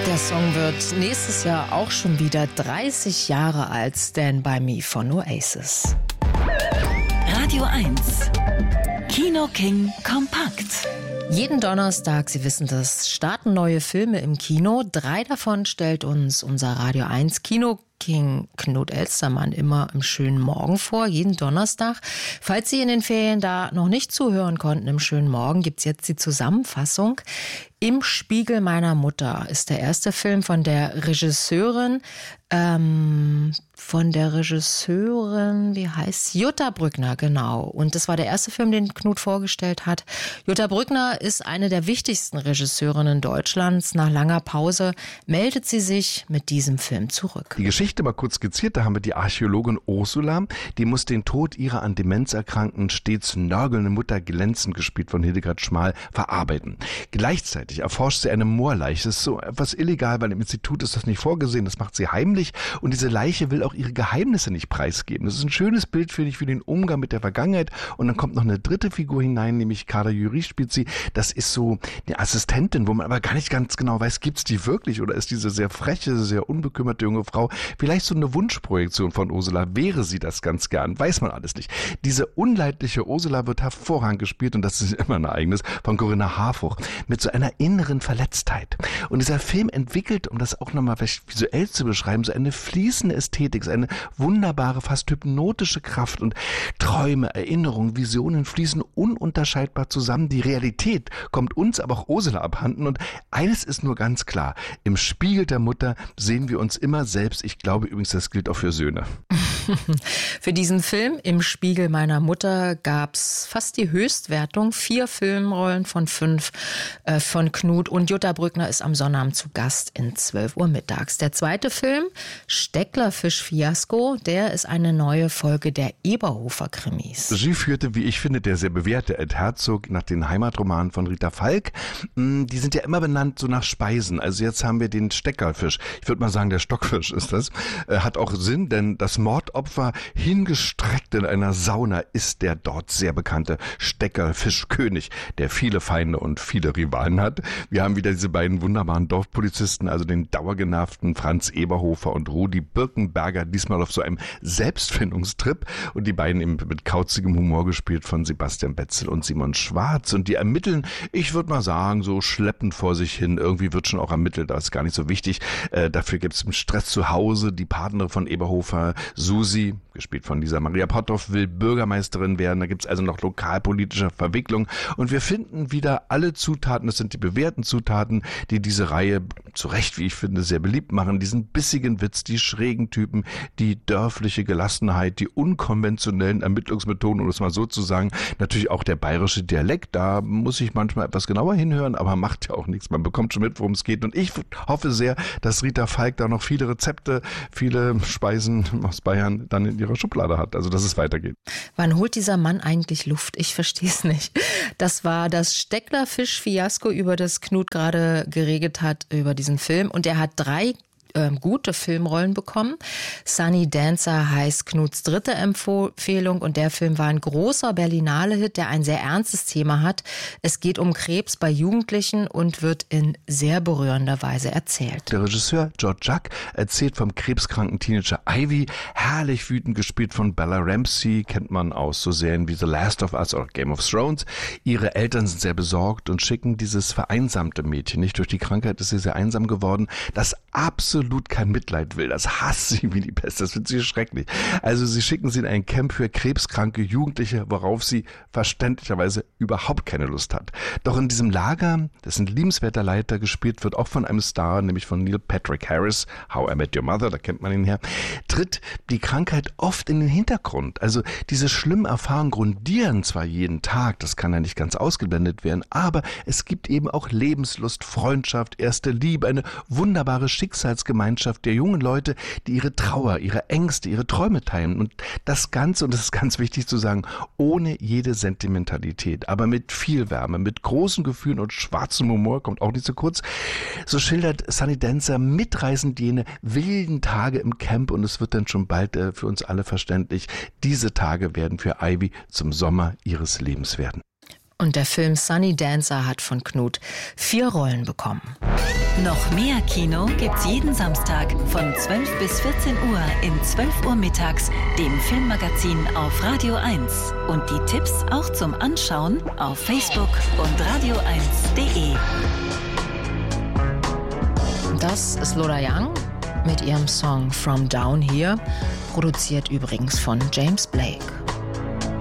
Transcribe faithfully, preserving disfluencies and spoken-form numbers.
Der Song wird nächstes Jahr auch schon wieder dreißig Jahre alt. Stand By Me von Oasis. Radio eins. Kino King kompakt. Jeden Donnerstag, Sie wissen das, starten neue Filme im Kino. Drei davon stellt uns unser Radio eins Kino King Knut Elstermann immer im schönen Morgen vor, jeden Donnerstag. Falls Sie in den Ferien da noch nicht zuhören konnten im schönen Morgen, gibt's jetzt die Zusammenfassung. Im Spiegel meiner Mutter ist der erste Film von der Regisseurin, ähm, von der Regisseurin, wie heißt sie? Jutta Brückner, genau. Und das war der erste Film, den Knut vorgestellt hat. Jutta Brückner ist eine der wichtigsten Regisseurinnen Deutschlands. Nach langer Pause meldet sie sich mit diesem Film zurück. Die Geschichte mal kurz skizziert, da haben wir die Archäologin Ursula, die muss den Tod ihrer an Demenz erkrankten, stets nörgelnden Mutter, glänzend gespielt von Hildegard Schmal, verarbeiten. Gleichzeitig erforscht sie eine Moorleiche. Das ist so etwas illegal, weil im Institut ist das nicht vorgesehen, das macht sie heimlich und diese Leiche will auch ihre Geheimnisse nicht preisgeben. Das ist ein schönes Bild, finde ich, für den Umgang mit der Vergangenheit und dann kommt noch eine dritte Figur hinein, nämlich Kader Jury spielt sie. Das ist so eine Assistentin, wo man aber gar nicht ganz genau weiß, gibt's die wirklich oder ist diese sehr freche, sehr unbekümmerte junge Frau vielleicht so eine Wunschprojektion von Ursula? Wäre sie das ganz gern? Weiß man alles nicht. Diese unleidliche Ursula wird hervorragend gespielt und das ist immer ein Ereignis von Corinna Harfouch mit so einer inneren Verletztheit. Und dieser Film entwickelt, um das auch nochmal visuell zu beschreiben, so eine fließende Ästhetik, so eine wunderbare, fast hypnotische Kraft und Träume, Erinnerungen, Visionen fließen ununterscheidbar zusammen. Die Realität kommt uns, aber auch Ursula abhanden und eines ist nur ganz klar, im Spiegel der Mutter sehen wir uns immer selbst. Ich glaube übrigens, das gilt auch für Söhne. Für diesen Film Im Spiegel meiner Mutter gab's fast die Höchstwertung. Vier Filmrollen von fünf äh, von Knut und Jutta Brückner ist am Sonnabend zu Gast in zwölf Uhr mittags. Der zweite Film, Stecklerfisch-Fiasko, der ist eine neue Folge der Eberhofer-Krimis. Regie führte, wie ich finde, der sehr bewährte Ed Herzog nach den Heimatromanen von Rita Falk. Die sind ja immer benannt so nach Speisen. Also jetzt haben wir den Steckerfisch. Ich würde mal sagen, der Stockfisch ist das. Hat auch Sinn, denn das Mordopfer hingestreckt in einer Sauna ist der dort sehr bekannte Steckerfischkönig, der viele Feinde und viele Rivalen hat. Wir haben wieder diese beiden wunderbaren Dorfpolizisten, also den dauergenervten Franz Eberhofer und Rudi Birkenberger, diesmal auf so einem Selbstfindungstrip und die beiden eben mit kauzigem Humor gespielt von Sebastian Betzel und Simon Schwarz und die ermitteln, ich würde mal sagen, so schleppend vor sich hin. Irgendwie wird schon auch ermittelt, das ist gar nicht so wichtig. Äh, dafür gibt es Stress zu Hause. Die Partnerin von Eberhofer, Susi, gespielt von Lisa Maria Potthoff, will Bürgermeisterin werden. Da gibt es also noch lokalpolitische Verwicklung und wir finden wieder alle Zutaten, das sind die bewährten Zutaten, die diese Reihe zu Recht, wie ich finde, sehr beliebt machen. Diesen bissigen Witz, die schrägen Typen, die dörfliche Gelassenheit, die unkonventionellen Ermittlungsmethoden, um es mal so zu sagen. Natürlich auch der bayerische Dialekt, da muss ich manchmal etwas genauer hinhören, aber macht ja auch nichts. Man bekommt schon mit, worum es geht und ich hoffe sehr, dass Rita Falk da noch viele Rezepte, viele Speisen aus Bayern dann in ihrer Schublade hat, also dass es weitergeht. Wann holt dieser Mann eigentlich Luft? Ich verstehe es nicht. Das war das Stecklerfisch-Fiasko, über das Knut gerade geredet hat, über diesen Film. Und er hat drei ähm, gute Filmrollen bekommen. Sunny Dancer heißt Knuts dritte Empfehlung und der Film war ein großer Berlinale-Hit, der ein sehr ernstes Thema hat. Es geht um Krebs bei Jugendlichen und wird in sehr berührender Weise erzählt. Der Regisseur George Jack erzählt vom krebskranken Teenager Ivy, herrlich wütend gespielt von Bella Ramsey, kennt man aus so Serien wie The Last of Us oder Game of Thrones. Ihre Eltern sind sehr besorgt und schicken dieses vereinsamte Mädchen, nicht durch die Krankheit ist sie sehr einsam geworden, das absolut kein Mitleid will, das hasst sie wie die Pest, das findet sie schrecklich. Also sie schicken sie in ein Camp für krebskranke Jugendliche, worauf sie verständlicherweise überhaupt keine Lust hat. Doch in diesem Lager, dessen liebenswerter Leiter gespielt wird, auch von einem Star, nämlich von Neil Patrick Harris, How I Met Your Mother, da kennt man ihn her, tritt die Krankheit oft in den Hintergrund. Also diese schlimmen Erfahrungen grundieren zwar jeden Tag, das kann ja nicht ganz ausgeblendet werden, aber es gibt eben auch Lebenslust, Freundschaft, erste Liebe, eine wunderbare Schicksalsgemeinschaft der jungen Leute, die ihre Trauer, ihre Ängste, ihre Träume teilen. Und das Ganze, und das ist ganz wichtig zu sagen, ohne jede Sentimentalität, aber mit viel Wärme, mit großen Gefühlen und schwarzem Humor, kommt auch nicht zu kurz. So schildert Sunny Dancer mitreißend jene wilden Tage im Camp und es wird dann schon bald äh, für uns alle verständlich, diese Tage werden für Ivy zum Sommer ihres Lebens werden. Und der Film Sunny Dancer hat von Knut vier Rollen bekommen. Noch mehr Kino gibt's jeden Samstag von zwölf bis vierzehn Uhr in zwölf Uhr mittags, dem Filmmagazin auf Radio eins. Und die Tipps auch zum Anschauen auf Facebook und radio eins punkt de. Das ist Lola Young mit ihrem Song From Down Here, produziert übrigens von James Blake.